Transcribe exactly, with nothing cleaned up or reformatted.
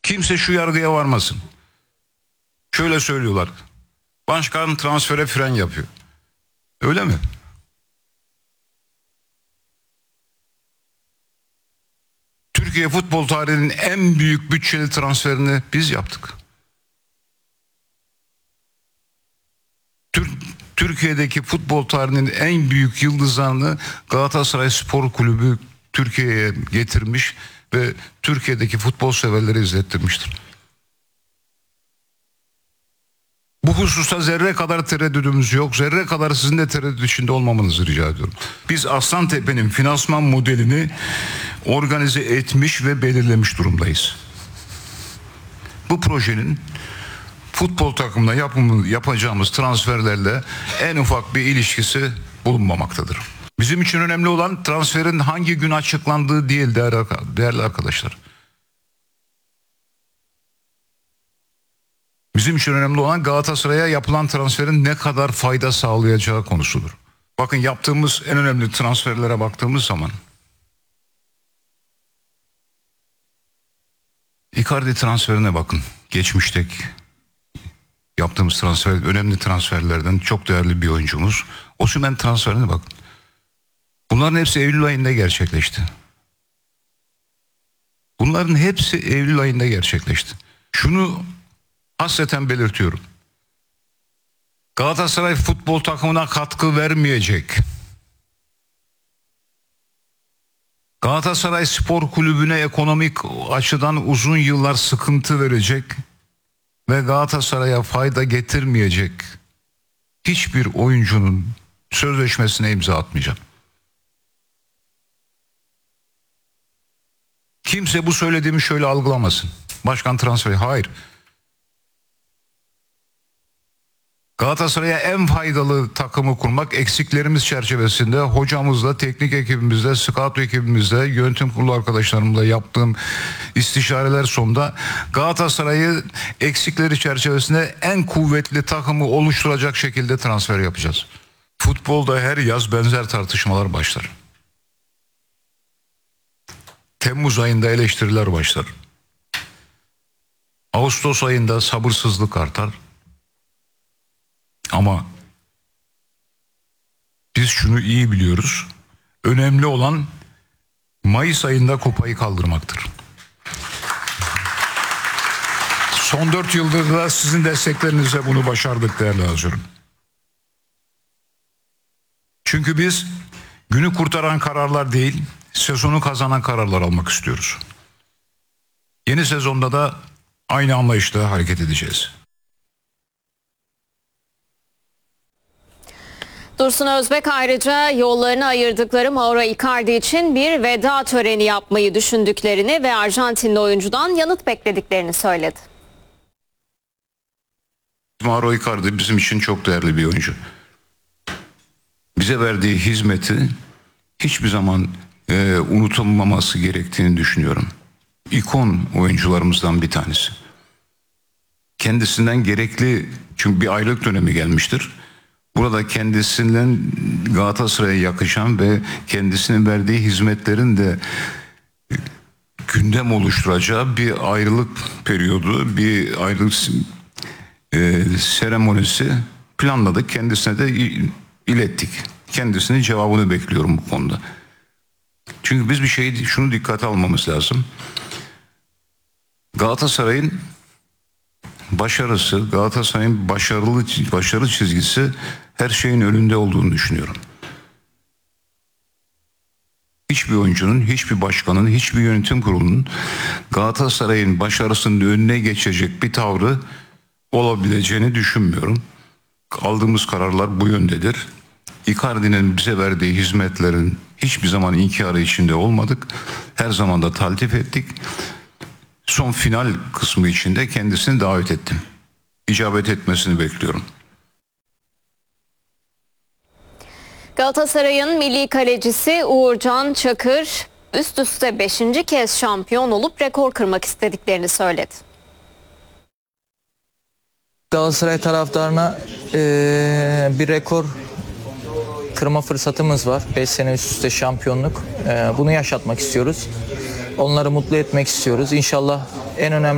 Kimse şu yargıya varmasın. Şöyle söylüyorlar. Başkan transfere fren yapıyor. Öyle mi? Türkiye futbol tarihinin en büyük bütçeli transferini biz yaptık. Türk, Türkiye'deki futbol tarihinin en büyük yıldızlarını Galatasaray Spor Kulübü Türkiye'ye getirmiş ve Türkiye'deki futbol severleri izlettirmiştir. Bu hususta zerre kadar tereddüdümüz yok. Zerre kadar sizin de tereddüt içinde olmamanızı rica ediyorum. Biz Aslantepe'nin finansman modelini organize etmiş ve belirlemiş durumdayız. Bu projenin futbol takımına yapımı, yapacağımız transferlerle en ufak bir ilişkisi bulunmamaktadır. Bizim için önemli olan transferin hangi gün açıklandığı değil değerli arkadaşlar. Bizim için önemli olan Galatasaray'a yapılan transferin ne kadar fayda sağlayacağı konusudur. Bakın yaptığımız en önemli transferlere baktığımız zaman Icardi transferine bakın. Geçmişteki yaptığımız transfer, önemli transferlerden çok değerli bir oyuncumuz. Osimhen transferine bakın. Bunların hepsi Eylül ayında gerçekleşti. Bunların hepsi Eylül ayında gerçekleşti. Şunu hasreten belirtiyorum. Galatasaray futbol takımına katkı vermeyecek. Galatasaray Spor Kulübü'ne ekonomik açıdan uzun yıllar sıkıntı verecek ve Galatasaray'a fayda getirmeyecek hiçbir oyuncunun sözleşmesine imza atmayacağım. Kimse bu söylediğimi şöyle algılamasın. Başkan transferi, hayır. Galatasaray'a en faydalı takımı kurmak, eksiklerimiz çerçevesinde hocamızla, teknik ekibimizle, scout ekibimizle, yönetim kurulu arkadaşlarımla yaptığım istişareler sonunda Galatasaray'ı eksikleri çerçevesinde en kuvvetli takımı oluşturacak şekilde transfer yapacağız. Futbolda her yaz benzer tartışmalar başlar. Temmuz ayında eleştiriler başlar. Ağustos ayında sabırsızlık artar. Ama biz şunu iyi biliyoruz. Önemli olan Mayıs ayında kupayı kaldırmaktır. Son dört yıldır da sizin desteklerinizle bunu başardık değerli hazırım. Çünkü biz günü kurtaran kararlar değil, sezonu kazanan kararlar almak istiyoruz. Yeni sezonda da aynı anlayışla hareket edeceğiz. Dursun Özbek ayrıca yollarını ayırdıkları Mauro Icardi için bir veda töreni yapmayı düşündüklerini ve Arjantinli oyuncudan yanıt beklediklerini söyledi. Mauro Icardi bizim için çok değerli bir oyuncu. Bize verdiği hizmeti hiçbir zaman e, unutulmaması gerektiğini düşünüyorum. İkon oyuncularımızdan bir tanesi. Kendisinden gerekli, çünkü bir aylık dönemi gelmiştir. Burada kendisinden Galatasaray'a yakışan ve kendisinin verdiği hizmetlerin de gündem oluşturacağı bir ayrılık periyodu, bir ayrılık e, seremonisi planladık. Kendisine de ilettik. Kendisinin cevabını bekliyorum bu konuda. Çünkü biz bir şeyi, şunu dikkate almamız lazım. Galatasaray'ın başarısı, Galatasaray'ın başarılı başarı çizgisi her şeyin önünde olduğunu düşünüyorum. Hiçbir oyuncunun, hiçbir başkanın, hiçbir yönetim kurulunun Galatasaray'ın başarısının önüne geçecek bir tavrı olabileceğini düşünmüyorum. Aldığımız kararlar bu yöndedir. Icardi'nin bize verdiği hizmetlerin hiçbir zaman inkarı içinde olmadık. Her zaman da taltif ettik. Son final kısmı içinde kendisini davet ettim. İcabet etmesini bekliyorum. Galatasaray'ın milli kalecisi Uğurcan Çakır üst üste beşinci kez şampiyon olup rekor kırmak istediklerini söyledi. Galatasaray taraftarına ee, bir rekor kırma fırsatımız var. beş sene üst üste şampiyonluk. E, bunu yaşatmak istiyoruz. Onları mutlu etmek istiyoruz. İnşallah en önemli